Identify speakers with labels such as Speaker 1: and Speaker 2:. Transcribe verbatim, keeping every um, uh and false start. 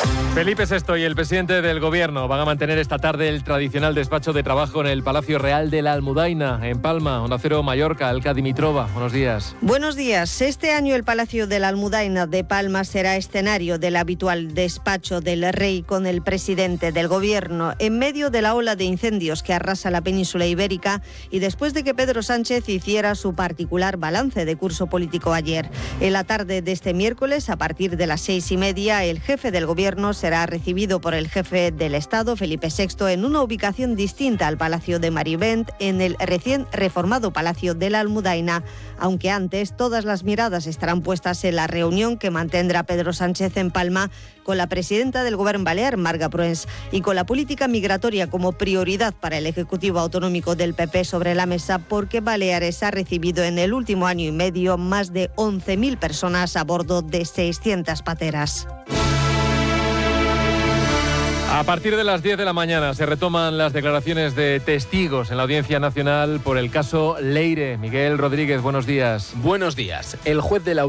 Speaker 1: Felipe sexto y el presidente del Gobierno van a mantener esta tarde el tradicional despacho de trabajo en el Palacio Real de la Almudaina, en Palma. Onda Cero Mallorca, Elka Dimitrova. Buenos días.
Speaker 2: Buenos días. Este año el Palacio de la Almudaina de Palma será escenario del habitual despacho del rey con el presidente del Gobierno, en medio de la ola de incendios que arrasa la península ibérica y después de que Pedro Sánchez hiciera su particular balance de curso político ayer. En la tarde de este miércoles, a partir de las seis y media, el jefe del Gobierno se será recibido por el jefe del Estado, Felipe sexto, en una ubicación distinta al Palacio de Marivent, en el recién reformado Palacio de la Almudaina, aunque antes todas las miradas estarán puestas en la reunión que mantendrá Pedro Sánchez en Palma con la presidenta del Gobierno balear, Marga Proens, y con la política migratoria como prioridad para el Ejecutivo Autonómico del P P sobre la mesa, porque Baleares ha recibido en el último año y medio más de once mil personas a bordo de seiscientas pateras.
Speaker 1: A partir de las diez de la mañana se retoman las declaraciones de testigos en la Audiencia Nacional por el caso Leire. Miguel Rodríguez, buenos días.
Speaker 3: Buenos días. El juez de la